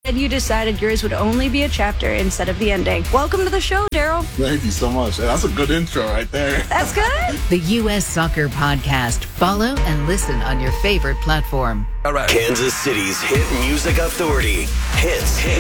And you decided yours would only be a chapter instead of the ending. Welcome to the show, Daryl. Thank you so much. That's a good intro right there. That's good. The U.S. Soccer Podcast. Follow and listen on your favorite platform. All right. Kansas City's hit music authority. Hits.